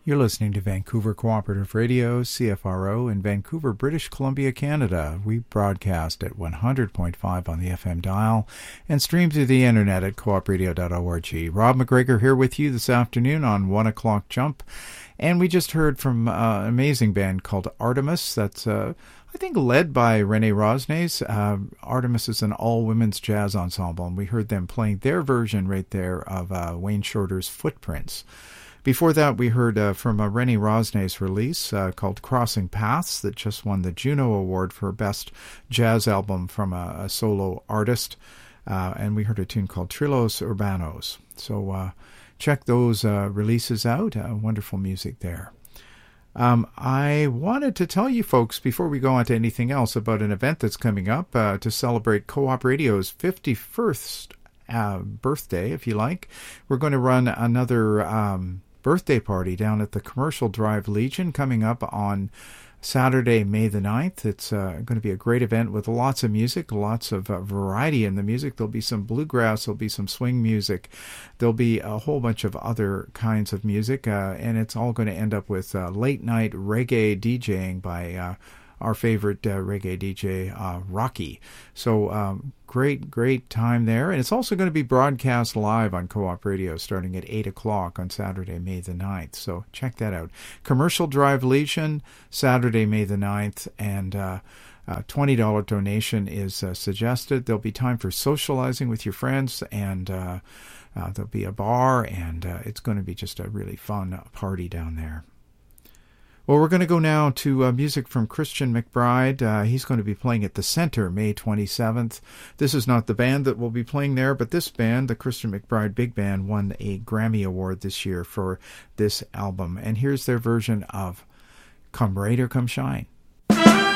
You're listening to Vancouver Cooperative Radio, CFRO, in Vancouver, British Columbia, Canada. We broadcast at 100.5 on the FM dial and stream through the internet at coopradio.org. Rob McGregor here with you this afternoon on 1 o'clock jump. And we just heard from an amazing band called Artemis. That's, I think, led by Renee Rosnes. Artemis is an all-women's jazz ensemble, and we heard them playing their version right there of Wayne Shorter's Footprints. Before that, we heard from a Renee Rosnes release called Crossing Paths that just won the Juno Award for Best Jazz Album from a solo artist. And we heard a tune called Trilos Urbanos. So check those releases out. Wonderful music there. I wanted to tell you folks, before we go on to anything else, about an event that's coming up to celebrate Co-op Radio's 51st birthday, if you like. We're going to run another birthday party down at the Commercial Drive Legion coming up on Saturday, May the 9th. It's going to be a great event with lots of music, lots of variety in the music. There'll be some bluegrass, there'll be some swing music, there'll be a whole bunch of other kinds of music, and it's all going to end up with late night reggae DJing by our favorite reggae DJ, Rocky. So great time there. And it's also going to be broadcast live on Co-op Radio starting at 8 o'clock on Saturday, May the 9th. So check that out. Commercial Drive Legion, Saturday, May the 9th. And $20 donation is suggested. There'll be time for socializing with your friends, and there'll be a bar, and it's going to be just a really fun party down there. Well, we're going to go now to music from Christian McBride. He's going to be playing at the Center May 27th. This is not the band that will be playing there, but this band, the Christian McBride Big Band, won a Grammy Award this year for this album. And here's their version of Come Rain or Come Shine.